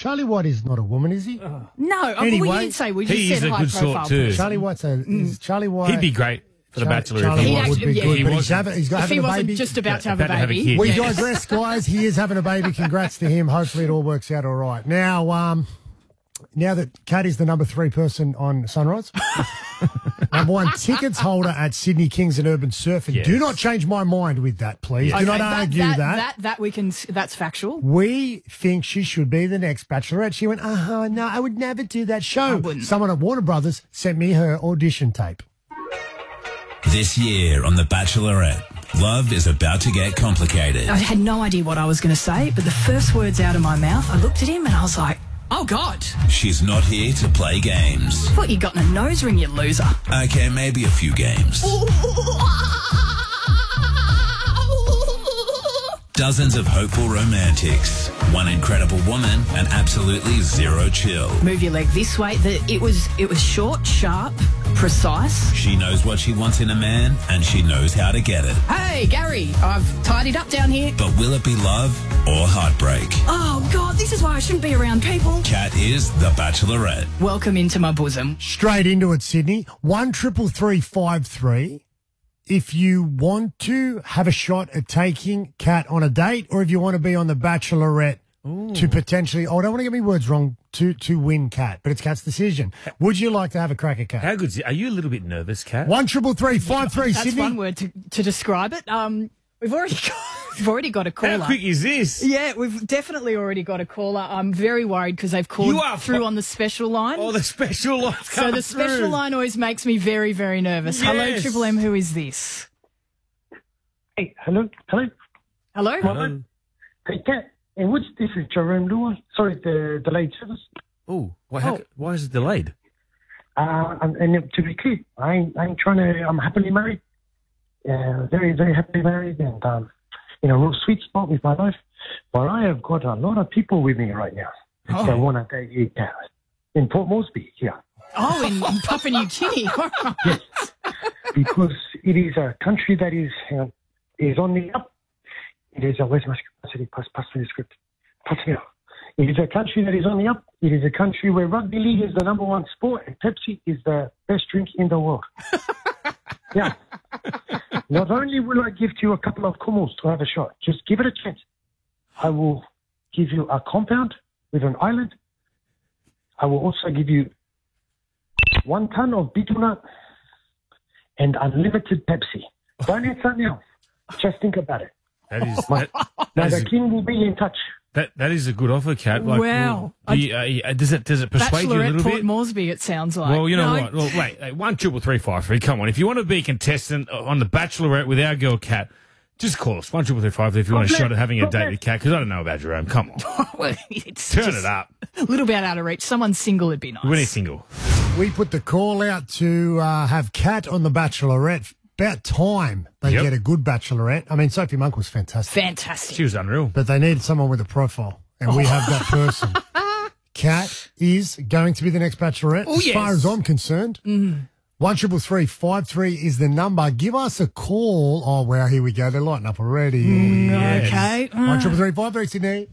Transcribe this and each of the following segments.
Charlie White is not a woman, is he? No, I mean, Anyway, we didn't say. We just he said is a high good profile. sort too. Charlie White's is Charlie White. He'd be great for the Bachelor. Charlie if he White was. would be yeah, good, he but wasn't. he's got If having he a wasn't baby. just about to have About a to have a baby. kid. We Yeah. digress, guys. He is having a baby. Congrats to him. Hopefully it all works out all right. Now that Kat is the number 3 person on Sunrise, number 1 tickets holder at Sydney Kings and Urban Surfing. Yes. Do not change my mind with that, please. Do not argue that. That we can. That's factual. We think she should be the next Bachelorette. She went, no, I would never do that show. Someone at Warner Brothers sent me her audition tape. This year on The Bachelorette, love is about to get complicated. I had no idea what I was going to say, but the first words out of my mouth, I looked at him and I was like, oh, God. She's not here to play games. What, you got in a nose ring, you loser? Okay, maybe a few games. Dozens of hopeful romantics, one incredible woman, and absolutely zero chill. Move your leg this way. It was short, sharp, precise. She knows what she wants in a man, and she knows how to get it. Hey, Gary, I've tidied up down here. But will it be love or heartbreak? Oh, God, this is why I shouldn't be around people. Kat is The Bachelorette. Welcome into my bosom. Straight into it, Sydney. 133353. If you want to have a shot at taking Kat on a date, or if you want to be on The Bachelorette to potentially, I don't want to get my words wrong, to win Kat, but it's Kat's decision. Would you like to have a crack at Kat? How good? Are you a little bit nervous, Kat? 133353, That's Sydney. one word to describe it. We've already got a caller. How quick is this? Yeah, we've definitely already got a caller. I'm very worried because they've called through on the special line. Oh, the special line. So the special line always makes me very, very nervous. Yes. Hello, Triple M. Who is this? Hey, hello? Hello? Hey, Kat, and what's this? Is Jerome Lewis? Sorry, the delayed service. Oh, why is it delayed? And to be clear, I'm happily married. Very, very happily married, and in a real sweet spot with my life. But I have got a lot of people with me right now that want to date you, Kat, in Port Moresby here. Oh, in Papua New Guinea. Yes, because it is a country that is on the up. It is a where's my capacity? Pass me the script. Pass me up. It is a country that is on the up. It is a country where rugby league is the number 1 sport, and Pepsi is the best drink in the world. Yeah. Not only will I gift you a couple of kummels to have a shot, just give it a chance. I will give you a compound with an island. I will also give you 1 ton of betel nut and unlimited Pepsi. Don't answer now. Just think about it. Now the king will be in touch. That is a good offer, Kat. Like, Wow. Does it persuade you a Bachelorette little Port bit? Moresby, it sounds like. Well, you know No, what? Well, wait, 133353. Come on, if you want to be a contestant on the Bachelorette with our girl Kat, just call us 133353 if you want a shot at having a date with Kat. Because I don't know about Jerome. Come on, well, it's turn just it up. a little bit out of reach. Someone single would be nice. When he's single. We put the call out to have Kat on The Bachelorette. About time they get a good Bachelorette. I mean, Sophie Monk was fantastic. Fantastic. She was unreal. But they needed someone with a profile, and we have that person. Kat is going to be the next Bachelorette, as far as I'm concerned. 133353 is the number. Give us a call. Oh, wow, here we go. They're lighting up already. Yes. Okay. 133353, Sydney.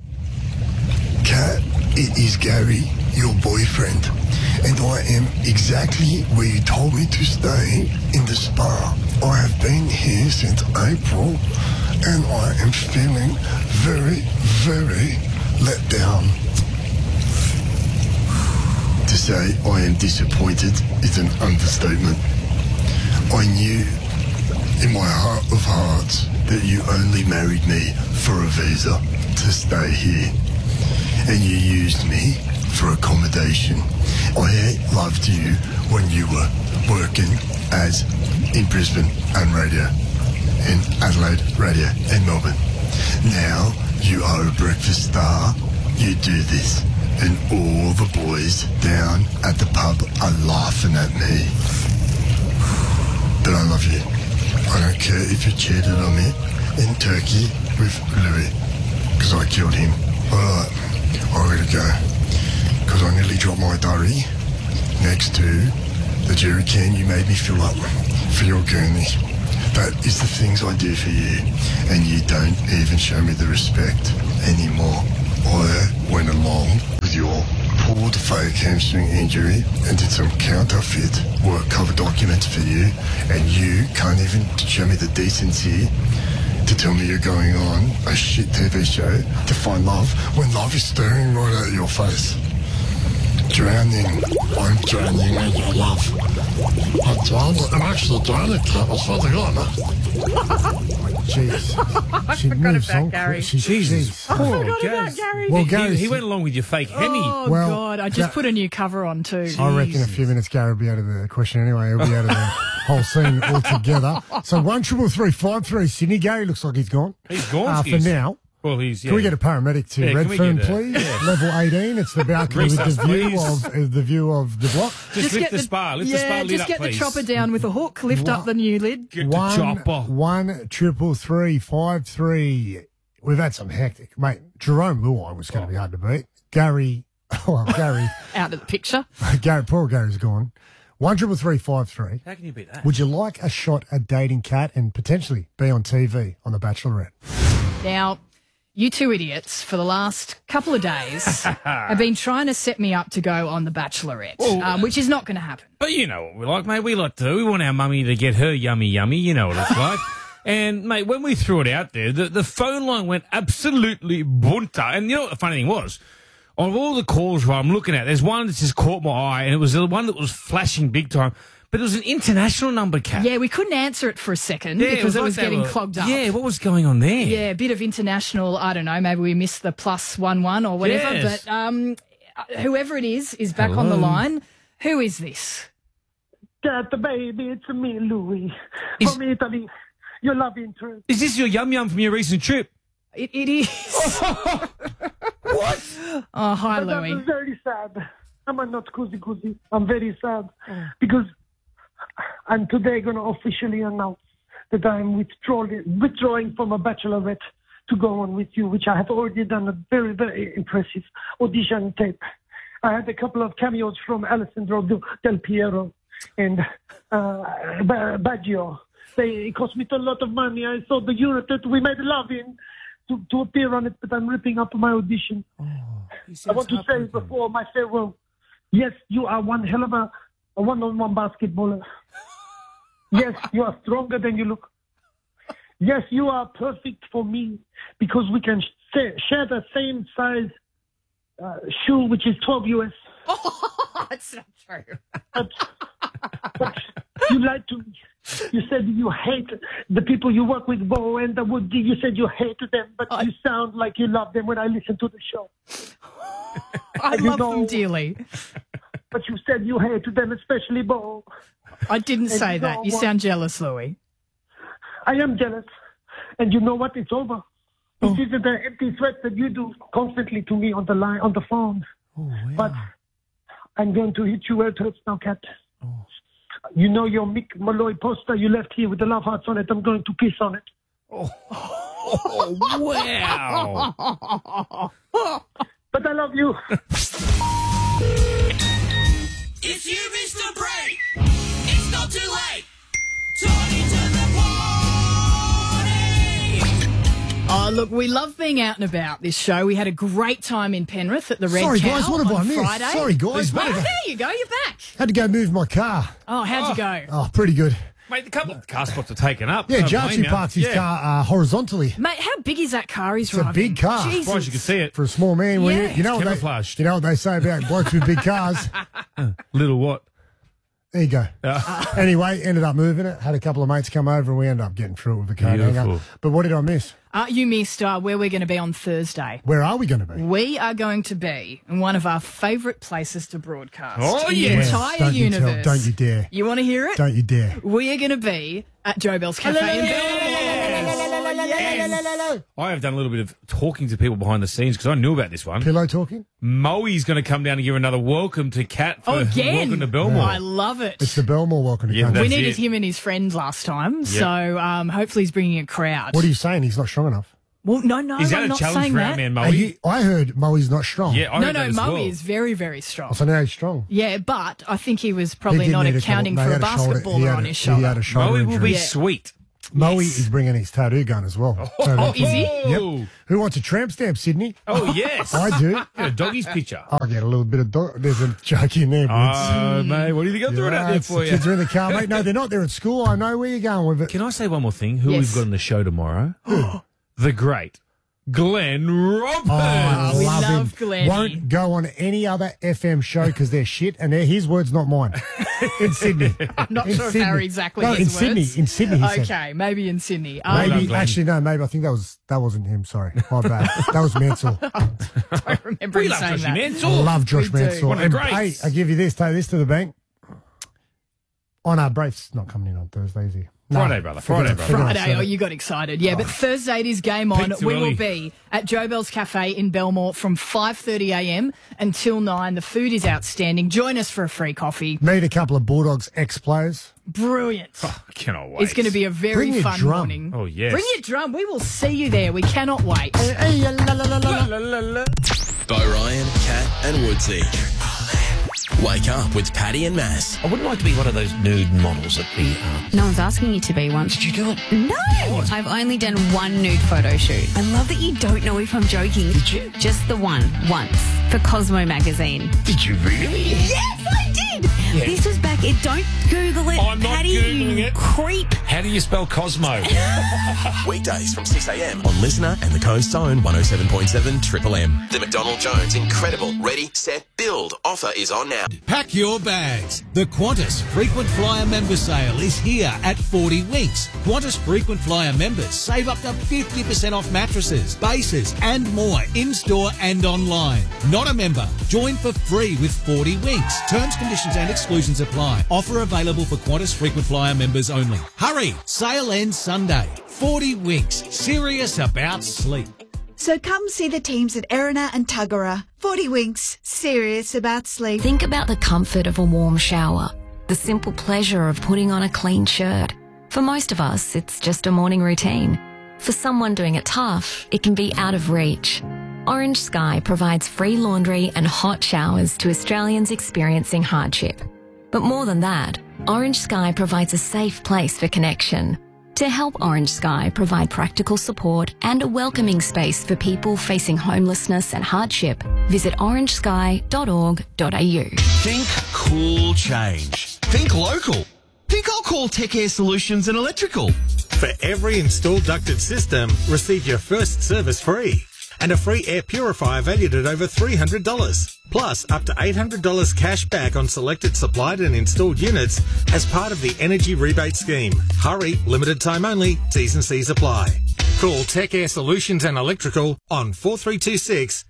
Kat, it is Gary, your boyfriend, and I am exactly where you told me to stay, in the spa. I have been here since April, and I am feeling very, very let down. To say I am disappointed is an understatement. I knew in my heart of hearts that you only married me for a visa to stay here, and you used me for accommodation. I loved you when you were working as in Brisbane and radio, in Adelaide radio, and Melbourne. Now you are a breakfast star. You do this, and all the boys down at the pub are laughing at me. But I love you. I don't care if you cheated on me in Turkey with Louis, because I killed him. All right, I gotta go, because I nearly dropped my diary next to the jerry can you made me fill up for your gurney. That is the things I do for you, and you don't even show me the respect anymore. I went along with your pulled fake hamstring injury and did some counterfeit work cover documents for you, and you can't even show me the decency to tell me you're going on a shit TV show to find love when love is staring right at your face. Drowning. I'm drowning in your love. I'm actually drowning, Kat. I swear to God. Jeez. She forgot moves about on. Gary. Jesus. Poor Forgot about Gaz. Gary. Well, Gary, He went along with your fake Hemi. Oh, Well, God. I just put a new cover on, too. I reckon a few minutes Gary will be out of the question anyway. He'll be out of the whole scene altogether. So 13353 Sydney. Gary looks like he's gone. He's gone. For now. Well, he's. Can we get a paramedic to Yeah, can we Redfern, get a- please? Level 18. It's the balcony with Recess, the view please. of the view of the block. Just lift the spar. Lift the spar lid just up, get please. the chopper down with a hook, lift up the new lid. Get the chopper. 13353. We've had some hectic, mate. Jerome Luai was going to be hard to beat. Gary, Out of the picture. Poor Gary's gone. 13353. How can you beat that? Would you like a shot at dating Kat and potentially be on TV on The Bachelorette? Now, you two idiots, for the last couple of days, have been trying to set me up to go on The Bachelorette, which is not going to happen. But you know what we like, mate. We like to. We want our mummy to get her yummy. You know what it's like. And, mate, when we threw it out there, the phone line went absolutely bunta. And you know what the funny thing was? Of all the calls where I'm looking at, there's one that just caught my eye, and it was the one that was flashing big time. But it was an international number, Kat. Yeah, we couldn't answer it for a second Yeah, because it like was they getting were- clogged up. Yeah, what was going on there? Yeah, a bit of international, I don't know, maybe we missed the +11 or whatever. Yes. But whoever it is back on the line. Who is this? Kat, baby, it's me, Louis, Is- from Italy. Your love interest. Is this your yum from your recent trip? It is. What? Oh, hi, But Louis. I'm very sad. I'm not cozy. I'm very sad because I'm today going to officially announce that I'm withdrawing from a Bachelorette to go on with you, which I have already done a very, very impressive audition tape. I had a couple of cameos from Alessandro Del Piero and Baggio. It cost me a lot of money. I saw the Eurotape we made love in to appear on it, but I'm ripping up my audition. I want to say before my farewell, yes, you are one hell of a one-on-one basketballer. Yes, you are stronger than you look. Yes, you are perfect for me because we can share the same size shoe, which is 12 US. That's not true. But you lied to me. You said you hate the people you work with, Bo and Woody. You said you hated them, but you sound like you love them when I listen to the show. I You love them know- dearly. But you said you hated them, especially Bo. I didn't say you that. know You what? sound jealous, Louis. I am jealous. And you know what? It's over. This isn't an empty threat that you do constantly to me on the line, on the phone. But I'm going to hit you where it hurts now, Kat. You know your Mick Malloy poster you left here with the love hearts on it. I'm going to piss on it. Wow. But I love you. If you missed a break, it's not too late. Tony to the party. Oh, look, we love being out and about this show. We had a great time in Penrith at the Red Sorry, Cow guys, what have I on missed? Friday. Sorry, guys. What Oh, have I- there you go. You're back. Had to go move my car. Oh, how'd you go? Oh, pretty good. Mate, a couple of car spots are taken up. Yeah, Don't blame Jarchi you. parks his Yeah. car horizontally. Mate, how big is that car he's It's a driving? big car. Jesus. Surprised you could see it. For a small man, well, Yeah. you know It's what camouflaged. you know what they say about blokes with big cars. Little what? There you go. Anyway, ended up moving it. Had a couple of mates come over, and we ended up getting through it with the car. Beautiful. But what did I miss? You missed where we're going to be on Thursday. Where are we going to be? We are going to be in one of our favourite places to broadcast. Oh, in yes. the entire Don't you tell- universe. don't you dare. You want to hear it? Don't you dare. We are going to be at Joe Bell's Cafe in Belmore. I have done a little bit of talking to people behind the scenes because I knew about this one. Pillow talking? Moe's going to come down and give another welcome to Kat for Again. welcome to Belmore. I love it. It's the Belmore welcome to Yeah, country. We that's needed it. him and his friend last time, so hopefully he's bringing a crowd. What are you saying? He's not strong enough? Well, no, Is that I'm a not challenge saying for that. our man Are Moe? you- I heard Moe's not strong. Yeah, I No, heard that as Mo well. is very, very strong. So now he's strong. Yeah, but I think he was He probably did not need accounting they for a had shoulder- he basketballer had on his He had shoulder. a shoulder Moe will be injury. Yeah. sweet. Moe is bringing his tattoo gun as well. Oh, is he? Yep. Who wants a tramp stamp, Sydney? Oh, yes. I do. Get a doggy's picture. I'll get a little bit of dog. There's a joke in there. Oh, mate, what do you think I'm doing out there the for you? kids are in the car, mate. No, they're not. They're at school. I know where you're going with it. Can I say one more thing? Who Yes. we've got on the show tomorrow? The great Glenn Robin. I we love love him. Glenny. Won't go on any other FM show because they're shit, and they're his words, not mine. In Sydney. I'm not In sure if Sydney. they're exactly No, his in words. Sydney. In Sydney, he said. Okay, maybe in Sydney. Well done, Maybe, Glenn. actually, no, maybe I think that wasn't him. Sorry. My bad. That was Mansell. I remember We him love saying Josie that. Mansell. I love Josh We do. Mansell. One of the And, greats. hey, I give you this. Take this to the bank. Oh, no, Braith's not coming in on Thursday, is he? No, Friday, brother. forget Friday, it, brother. forget it. Friday, oh, you got excited. Yeah, but Thursday it is game on. Peaked too We will early. be at Joe Bell's Cafe in Belmore from 5:30am until 9. The food is outstanding. Join us for a free coffee. Meet a couple of Bulldogs ex-players. Brilliant. I cannot wait. It's going to be a very Bring your fun drum. morning. Oh, yes. Bring your drum. We will see you there. We cannot wait. Hey, la, la, la, la, la. La, la, la. Bo Ryan, Kat and Woodsy. Wake up with Paddy and Mass. I wouldn't like to be one of those nude models at the... No one's asking you to be one. Did you do it? No! I've only done one nude photo shoot. I love that you don't know if I'm joking. Did you? Just the one, once, for Cosmo magazine. Did you really? Yes, I did! Yeah. This was back... Don't Google it, I'm not Paddy, Googling you it. creep. How do you spell Cosmo? Weekdays from 6am on Listener and the Coast's own 107.7 Triple M. The McDonald Jones Incredible Ready, Set, Build offer is on now. Pack your bags. The Qantas Frequent Flyer Member Sale is here at 40 Winks. Qantas Frequent Flyer members save up to 50% off mattresses, bases and more in-store and online. Not a member? Join for free with 40 Winks. Terms, conditions and exclusions apply. Offer available for Qantas Frequent Flyer members only. Hurry! Sale ends Sunday. 40 Winks. Serious about sleep. So come see the teams at Erina and Tuggerah. 40 Winks, serious about sleep. Think about the comfort of a warm shower, the simple pleasure of putting on a clean shirt. For most of us, it's just a morning routine. For someone doing it tough, it can be out of reach. Orange Sky provides free laundry and hot showers to Australians experiencing hardship. But more than that, Orange Sky provides a safe place for connection. To help Orange Sky provide practical support and a welcoming space for people facing homelessness and hardship, visit orangesky.org.au. Think cool change. Think local. Think I'll call Tech Air Solutions and Electrical. For every installed ducted system, receive your first service free and a free air purifier valued at over $300. Plus, up to $800 cash back on selected supplied and installed units as part of the Energy Rebate Scheme. Hurry, limited time only, T's and C's apply. Call Tech Air Solutions and Electrical on 4326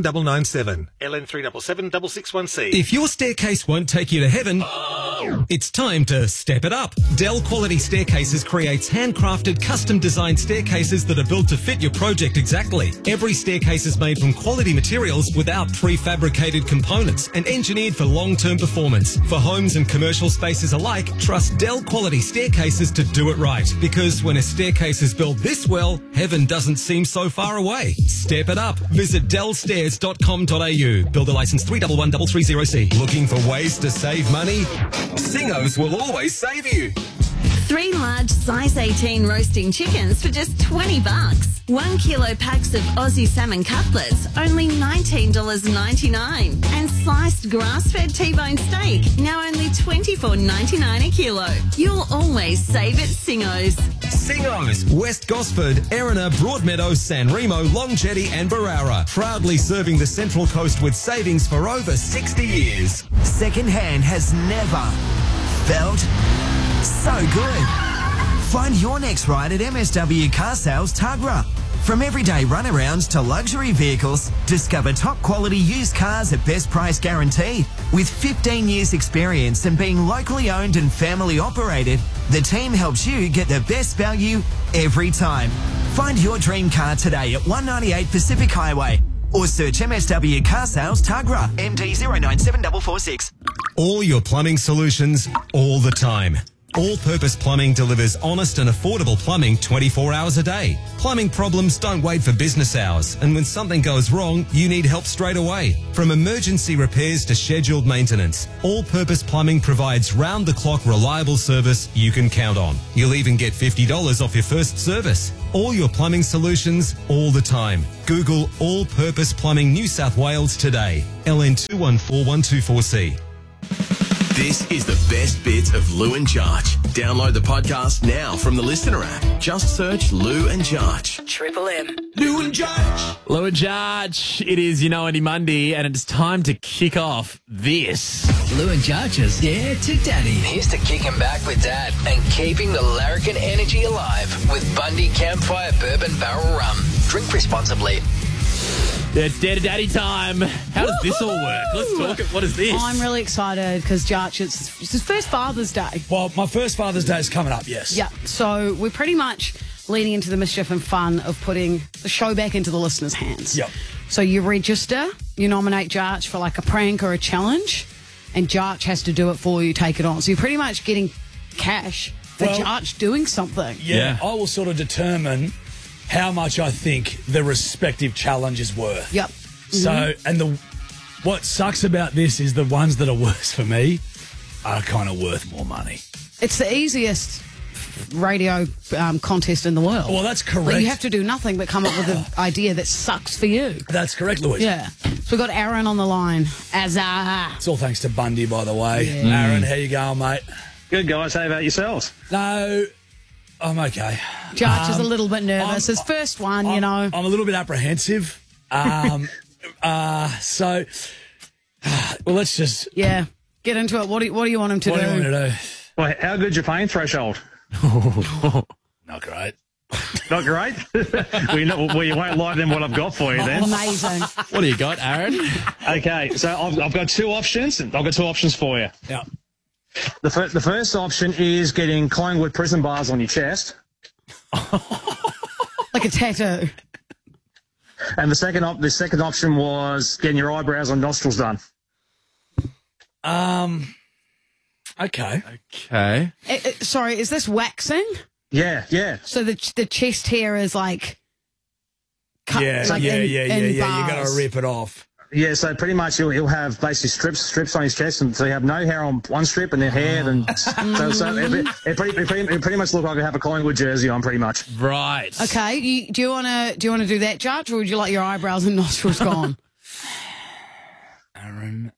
7997 LN 377 661C. If your staircase won't take you to heaven, it's time to step it up. Dell Quality Staircases creates handcrafted, custom-designed staircases that are built to fit your project exactly. Every staircase is made from quality materials without prefabricated components and engineered for long-term performance. For homes and commercial spaces alike, trust Dell Quality Staircases to do it right. Because when a staircase is built this well, heaven doesn't seem so far away. Step it up. Visit dellstairs.com.au. Builder license 311330C. Looking for ways to save money? Singos will always save you. 3 large size 18 roasting chickens for just $20. 1 kilo packs of Aussie salmon cutlets, only $19.99. And sliced grass-fed T-bone steak, now only $24.99 a kilo. You'll always save at Singos. Singos, West Gosford, Erina, Broadmeadows, San Remo, Long Jetty and Barara. Proudly serving the Central Coast with savings for over 60 years. Second-hand has never felt so good. Find your next ride at MSW Car Sales Tuggerah. From everyday runarounds to luxury vehicles, discover top quality used cars at best price guaranteed. With 15 years experience and being locally owned and family operated, the team helps you get the best value every time. Find your dream car today at 198 Pacific Highway or search MSW Car Sales Tuggerah, MD 097446. All your plumbing solutions, all the time. All Purpose Plumbing delivers honest and affordable plumbing 24 hours a day. Plumbing problems don't wait for business hours, and when something goes wrong, you need help straight away. From emergency repairs to scheduled maintenance, All Purpose Plumbing provides round-the-clock reliable service you can count on. You'll even get $50 off your first service. All your plumbing solutions, all the time. Google All Purpose Plumbing New South Wales today. LN214124C. This is the best bits of Lou and Jarch. Download the podcast now from the Listener app. Just search Lou and Jarch. Triple M. Lou and Jarch. Lou and Jarch. It is Any Monday, and it's time to kick off this. Lou and Jarch's Dare to Daddy. Here's to kicking back with Dad and keeping the larrikin energy alive with Bundy Campfire Bourbon Barrel Rum. Drink responsibly. It's Dare to Daddy time. How does this all work? Let's talk. What is this? I'm really excited because Jarch, it's his first Father's Day. Well, my first Father's Day is coming up, yes. Yeah, so we're pretty much leaning into the mischief and fun of putting the show back into the listeners' hands. Yep. So you register, you nominate Jarch for like a prank or a challenge, and Jarch has to do it for you, take it on. So you're pretty much getting cash for Jarch doing something. Yeah, I will sort of determine how much I think the respective challenge is worth. Yep. So, and what sucks about this is the ones that are worse for me are kind of worth more money. It's the easiest radio contest in the world. Well, that's correct. Like, you have to do nothing but come up with an idea that sucks for you. That's correct, Louise. Yeah. So we've got Aaron on the line. Azar. It's all thanks to Bundy, by the way. Yeah. Aaron, how you going, mate? Good, guys. How about yourselves? No, I'm okay. Jarch is a little bit nervous. His first one, you know. I'm a little bit apprehensive. So, well, let's just... Yeah, get into it. What do you want him to do? What do you want me to do? Well, how good's your pain threshold? Not great. Not great? well, you won't like them what I've got for you then. Amazing. What do you got, Aaron? Okay, so I've got two options. I've got two options for you. Yeah. The first option is getting Collingwood prison bars on your chest. Like a tattoo. And the second option was getting your eyebrows and nostrils done. Okay. Okay. Sorry, is this waxing? Yeah. So the chest hair is like cut, Yeah, like yeah. in You got bars. to rip it off. Yeah, so pretty much he'll have basically strips on his chest, and so you have no hair on one strip and then hair, and so it pretty much look like I have a Collingwood jersey on, pretty much. Right. Okay. Do you want to do that, Jarch, or would you like your eyebrows and nostrils gone? Aaron.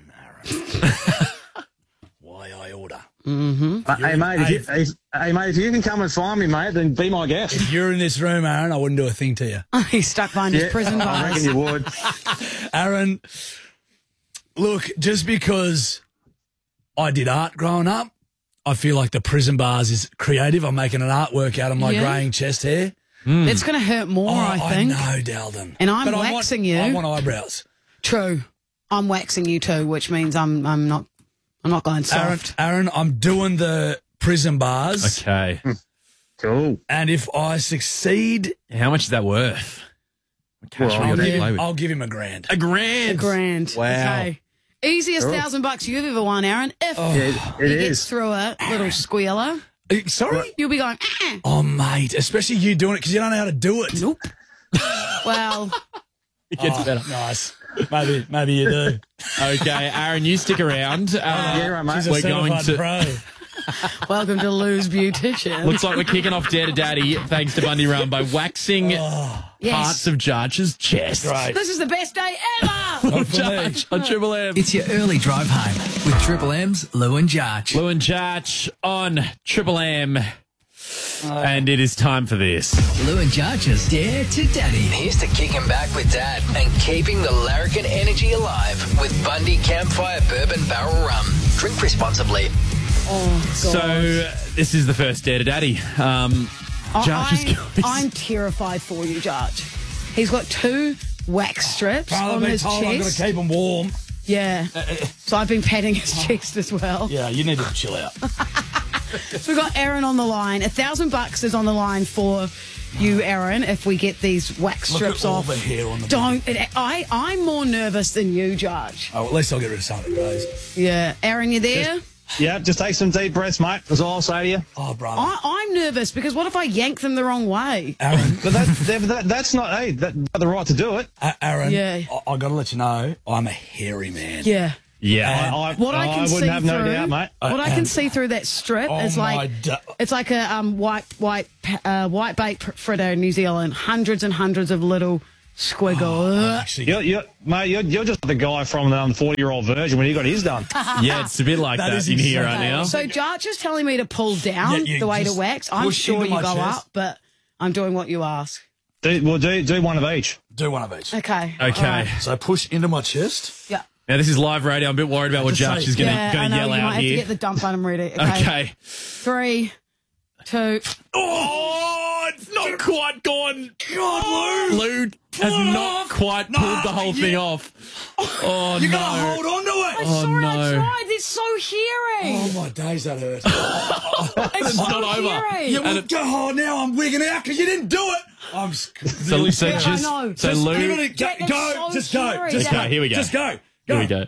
Why I order? Mm-hmm. Hey mate, if you can come and find me, mate, then be my guest. If you're in this room, Aaron, I wouldn't do a thing to you. He's stuck behind his prison bars. I reckon you would. Aaron, look, just because I did art growing up, I feel like the prison bars is creative. I'm making an artwork out of my greying chest hair. It's going to hurt more, I think. I know, Dalden. And I'm But waxing you. I want eyebrows. True. I'm waxing you too, which means I'm not going soft. Aaron, I'm doing the prison bars. Okay. Cool. And if I succeed... How much is that worth? I'll give him $1,000. $1,000. Wow. Okay. Easiest $1,000 you've ever won, Aaron. If it he is. gets through it, little squealer. Sorry? You'll be going, Oh, mate, especially you doing it because you don't know how to do it. Nope. Well... It gets better. Nice. Maybe you do. Okay, Aaron, you stick around. Yeah, right, mate. She's a We're going certified to. pro. Welcome to Lou's Beautician. Looks like we're kicking off Dare to Daddy thanks to Bundy Rum by waxing parts of Jarch's chest. Great. This is the best day ever. Jarch on Triple M. It's your early drive home with Triple M's Lou and Jarch. Lou and Jarch on Triple M. And it is time for this. Lou and Jarch's Dare to Daddy. Here's to kicking back with Dad and keeping the larrikin energy alive with Bundy Campfire Bourbon Barrel Rum. Drink responsibly. Oh, God. So this is the first Dare to Daddy. Jarch is going. I'm terrified for you, Jarch. He's got 2 wax strips on his chest. I've got to keep them warm. Yeah. So I've been patting his chest as well. Yeah, you need to chill out. So we've got Aaron on the line. $1,000 is on the line for you, Aaron, if we get these wax strips off. Look at all the hair on the I'm more nervous than you, Jarch. Oh, at least I'll get rid of some of the guys. Yeah. Aaron, you there? Yeah, just take some deep breaths, mate. That's all I'll say to you. Oh, brother. I'm nervous because what if I yank them the wrong way? Aaron. But that's not, hey, that's the right to do it. Aaron, Yeah. I got to let you know, I'm a hairy man. Yeah. Yeah. What I can wouldn't see have no through, doubt, mate. What I can see through that strip is like it's like a white bait fritter in New Zealand. Hundreds and hundreds of little squiggles. You're just the guy from the 40-year-old virgin when he got his done. Yeah, it's a bit like that in here right now. So Jarch is telling me to pull down the way to wax. I'm sure you go up, but I'm doing what you ask. Do one of each. Do one of each. Okay. Okay. So push into my chest. Yeah. Now, this is live radio. I'm a bit worried about what Jarch is going to yell you out might have to here. get the dump button ready. Okay. 3, 2. Oh, it's not quite gone. God, Lou has not quite pulled the whole thing off. Oh, You no. got to hold on to it. I'm sorry, I tried. It's so hairy. Oh, my days, that hurt. It's It's not over. hairy. Yeah, well, oh, now I'm wigging out because you didn't do it. I'm So I just, know. so Just Lou. give it a go. Just go. hairy. Just Okay, go. here we go. Just go. Here we go.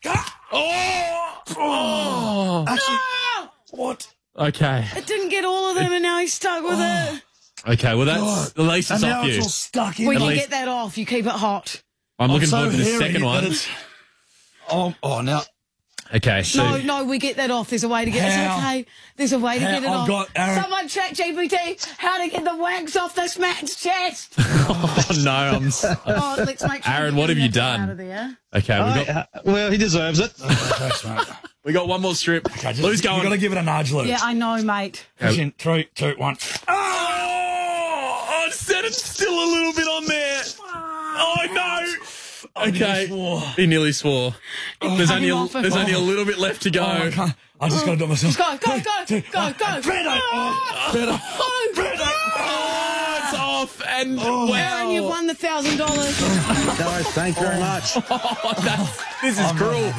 Oh. Actually, what? Okay. It didn't get all of them, and now he's stuck with it. Okay, well, that's at least it's And now off it's you. all stuck in. When At you least- get that off, you keep it hot. I'm looking so forward to the hairy second that one. it's- now. Okay, so No, we get that off. There's a way to get How? It's okay. There's a way to get it I've off. got Aaron. Someone check GPT how to get the wax off this man's chest. oh no, Oh, let's make sure Aaron, we what get have you that done? Out of there. okay, Well, he deserves it. Thanks, mate. we got one more strip. Okay, Lou's going. You got to give it a nudge, Lou. Yeah, I know, mate. Push in. 3, 2, 1. Oh, I said it's still a little bit on there. Oh no. Okay, he nearly swore. There's only a little bit left to go. I just got to do it myself. Go. Fredo. Fredo. Oh, it's off. And wow. Aaron, you've won the $1,000. Guys, thank you very much. This is cruel.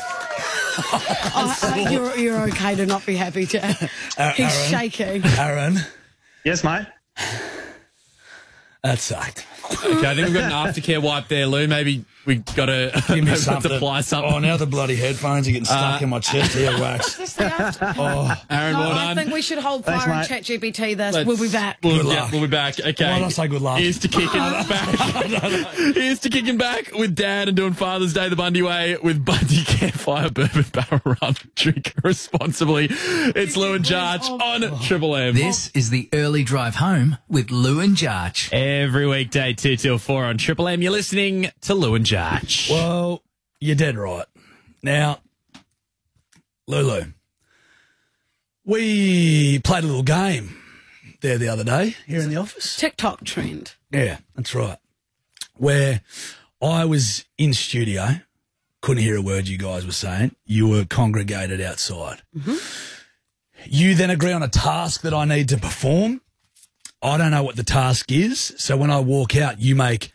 You're okay to not be happy, Jack. He's Aaron. shaking. Aaron, Yes, mate. that sucked. Okay, I think we've got an aftercare wipe there, Lou. Maybe we got to Give me something. apply something. Oh, now the bloody headphones are getting stuck in my chest here, wax. Just the aftercare. Oh, Aaron, No, well I done. think we should hold Thanks, fire and mate. ChatGPT this. Let's- We'll be back. Good luck. We'll be back. Okay. Why did I say good luck? Here's to kicking back. Here's to kicking back with Dad and doing Father's Day the Bundy way with Bundy Campfire Bourbon Barrel Rum. Drink responsibly. It's Lou and Jarch on Triple M. This is the early drive home with Lou and Jarch. Every weekday 2 till 4 on Triple M. You're listening to Lou and Jarch. Well, you're dead right. Now, Lulu, we played a little game there the other day here in the office. TikTok trend. Yeah, that's right. Where I was in studio, couldn't hear a word you guys were saying. You were congregated outside. Mm-hmm. You then agree on a task that I need to perform. I don't know what the task is. So when I walk out, you make,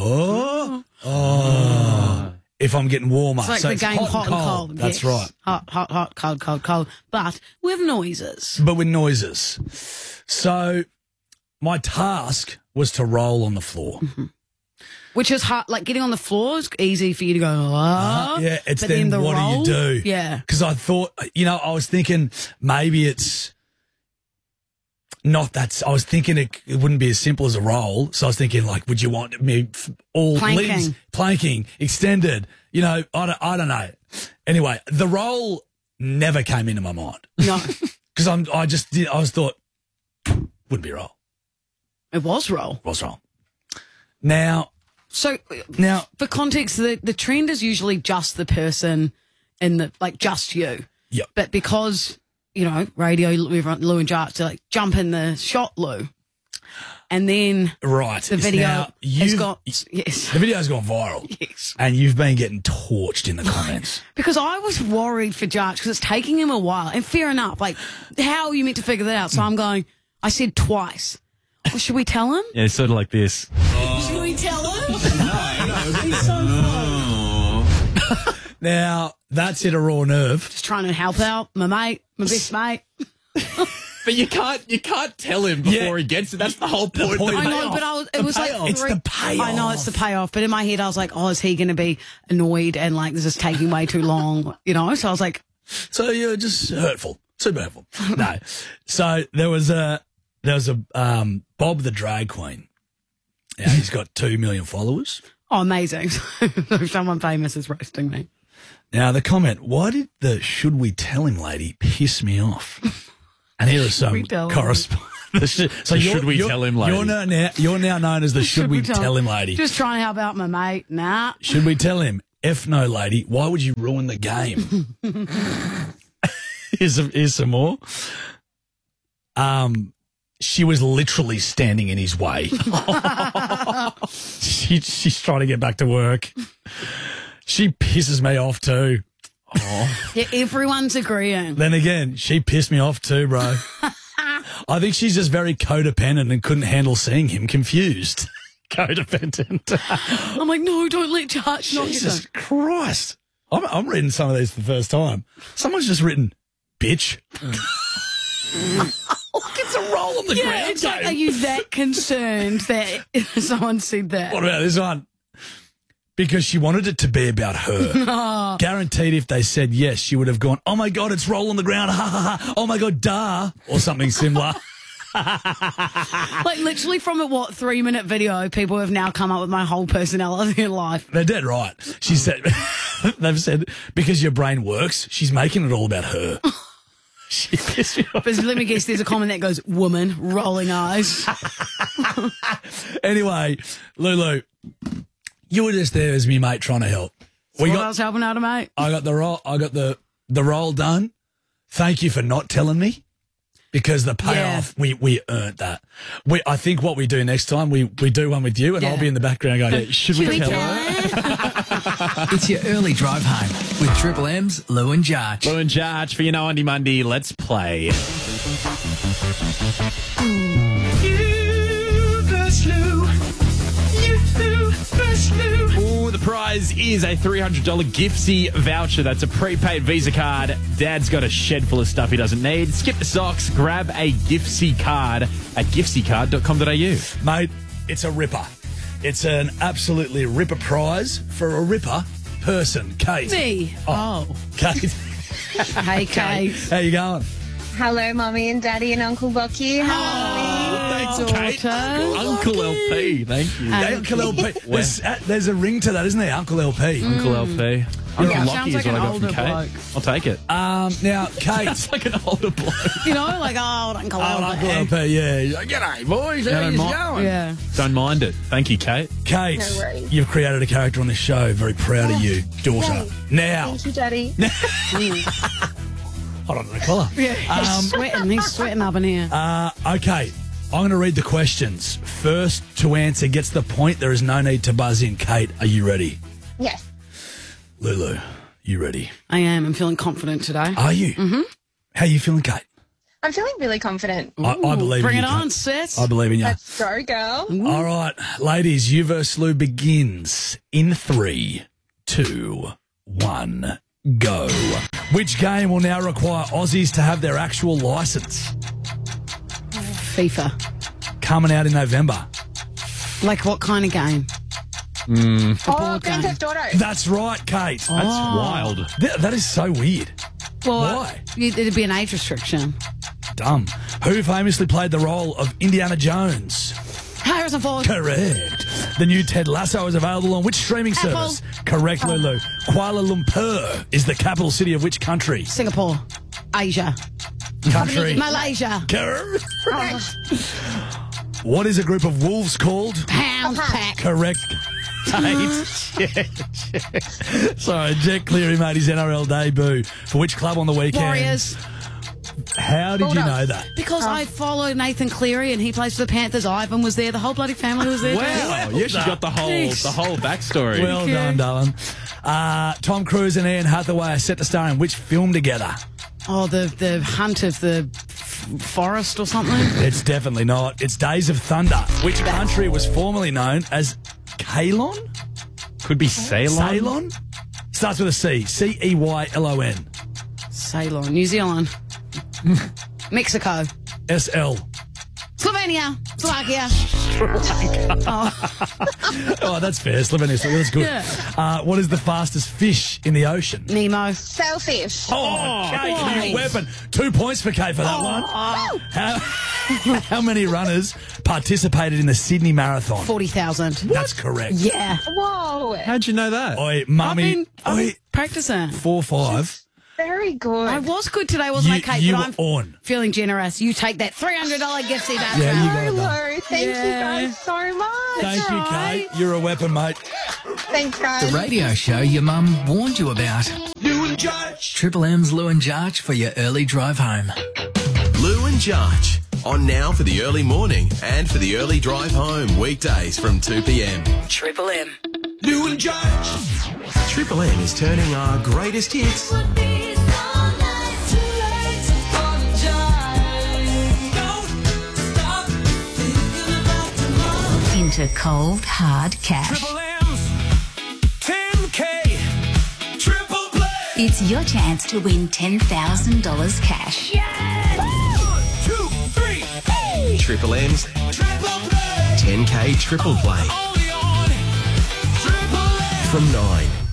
if I'm getting warmer. It's like so the it's game hot and cold. That's yes. right. Hot, cold. But with noises. But with noises. So my task was to roll on the floor. Which is hard. Like getting on the floor is easy for you to go, Yeah, it's but then the what roll, do you do? Yeah. Because I thought, I was thinking maybe it's not that. I was thinking it wouldn't be as simple as a roll. So I was thinking, like, would you want me all Planking. legs, planking, extended? I don't know. Anyway, the roll never came into my mind. No. Because I thought, wouldn't be a roll. It was roll. Was roll. Now, for context, the trend is usually just the person in just you. Yep. But because, radio, Lou and Jarch, they're like, jump in the shot, Lou. And then right, the video now, has got, yes. The video's gone viral. Yes. And you've been getting torched in the comments. Because I was worried for Jarch because it's taking him a while. And fair enough, how are you meant to figure that out? So I said twice. Well, should we tell him? Yeah, it's sort of like this. Should we tell him? He's so fun. Now, that's hit a raw nerve. Just trying to help out my mate, my best mate. But you can't tell him before he gets it. That's the whole point. I know, but it was like It's the payoff. I know it's the payoff, but in my head I was like, is he going to be annoyed and this is taking way too long? So I was like, So you're just hurtful, super hurtful. No. So there was a Bob the drag queen. Yeah, he's got 2 million followers. Oh, amazing. Someone famous is roasting me. Now, the comment, why did the should we tell him lady piss me off? And here is some correspondence. So should we tell him lady? You're now known as the should we tell him lady. Just trying to help out my mate. Nah. Should we tell him? F no, lady. Why would you ruin the game? Here's some more. She was literally standing in his way. She's trying to get back to work. She pisses me off too. Oh. Yeah, everyone's agreeing. Then again, she pissed me off too, bro. I think she's just very codependent and couldn't handle seeing him confused. Codependent. I'm like, no, don't let Josh. Jesus Christ. I'm reading some of these for the first time. Someone's just written, bitch. It's a roll on the ground. It's like, are you that concerned that someone said that? What about this one? Because she wanted it to be about her. Oh. Guaranteed if they said yes, she would have gone, oh my God, it's roll on the ground. Ha ha ha. Oh my God, duh. Or something similar. Like literally from a 3-minute video, people have now come up with my whole personality in life. They're dead right. She said, they've said, because your brain works, she's making it all about her. She pissed me off. But let me guess, there's a comment that goes, woman, rolling eyes. Anyway, Lulu, you were just there as me mate trying to help. What else helping out, mate? I got the roll done. Thank you for not telling me. Because the payoff, we earned that. I think what we do next time, we do one with you, and I'll be in the background going, should we tell her? It's your early drive home with Triple M's Lou and Jarch. Lou and Jarch for your No Undy Monday. Let's play. You versus Lou. You versus Lou. Ooh, the prize is a $300 Giftsy voucher. That's a prepaid Visa card. Dad's got a shed full of stuff he doesn't need. Skip the socks. Grab a Giftsy card at gifsycard.com.au. Mate, it's a ripper. It's an absolutely ripper prize for a ripper person. Kate. Me? Oh. Kate. Hey, Kate. How you going? Hello, Mummy and Daddy and Uncle Bucky. Thanks, Kate. Uncle LP, thank you. Uncle LP. There's a ring to that, isn't there? Uncle LP. Uncle LP. Uncle Lockie is like what an I got from older Kate. bloke. I'll take it. Now, Kate. That's like an older bloke. You know, like old Uncle Uncle LP, yeah. He's like, g'day, boys. How you going? Yeah. Don't mind it. Thank you, Kate. Kate, No worries. you've created a character on this show. Very proud of you, daughter. Thanks. Now. Thank you, Daddy. Hold on to the collar. Yeah, he's sweating. He's sweating up in here. Okay, I'm going to read the questions. First to answer gets the point. There is no need to buzz in. Kate, are you ready? Yes. Lulu, you ready? I am. I'm feeling confident today. Are you? Mm-hmm. How are you feeling, Kate? I'm feeling really confident. I believe Bring in it you, on, Kate. sis. I believe in you. Let's go, girl. All right, ladies, you versus Lou begins in 3, 2, 1, go. Which game will now require Aussies to have their actual licence? FIFA. Coming out in November. Like what kind of game? Oh, Grand Theft Auto. That's right, Kate. That's wild. That is so weird. Well, Why? It'd be an age restriction. Dumb. Who famously played the role of Indiana Jones? Harrison Ford. Correct. The new Ted Lasso is available on which streaming service? Correct, Lulu. Kuala Lumpur is the capital city of which country? Singapore. Asia. Country. Malaysia. Correct. What is a group of wolves called? Pound pack. Correct. Kate. Sorry, Jack Cleary made his NRL debut. For which club on the weekend? Warriors. How did you know that? Because I follow Nathan Cleary and he plays for the Panthers. Ivan was there. The whole bloody family was there. Wow. Yeah, she got the whole backstory. Well done, darling. Tom Cruise and Ian Hathaway are set to star in which film together? Oh, the Hunt of the Forest or something? It's definitely not. It's Days of Thunder. Which country was formerly known as Ceylon? Could be Ceylon. Ceylon? Starts with a C. Ceylon. Ceylon. New Zealand. Mexico. SL. Slovenia. Slovenia, Slovakia. Oh, that's fair. Slovenia, that's good. Yeah. What is the fastest fish in the ocean? Nemo. Sailfish. Oh, Kate, nice. new weapon. 2 points for Kate for that one. How many runners participated in the Sydney Marathon? 40,000. That's correct. Yeah. Whoa. How'd you know that? Oi, mummy. I've been practicing. 4-5. Very good. I was good today, wasn't I, Kate? You But were I'm on. feeling generous. You take that $300 gift voucher. Yeah, you got it done. Hello. Thank you guys so much. Thank you, right. Kate. You're a weapon, mate. Thanks, guys. The radio show your mum warned you about. Lou and Judge. Triple M's Lou and Jarch for your early drive home. Lou and Jarch. On now for the early morning and for the early drive home. Weekdays from 2 p.m. Triple M. Lou and Judge. Triple M is turning our greatest hits into cold, hard cash. Triple M's 10K Triple Play. It's your chance to win $10,000 cash. Yeah! 1, 2, 3, hey! Triple M's Triple Play. 10K Triple Play Only on Triple M. from 9.